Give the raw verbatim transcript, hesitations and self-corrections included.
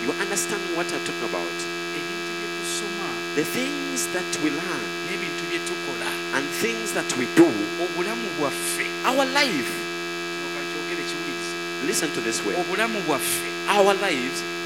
You understand what I'm talking about? ebintu bye tusoma The things that we learn n'ebintu bye tukola and things that we do, obulamu bwaffe our life, kino kakyogere kiwulirize listen to this way, obulamu bwaffe our lives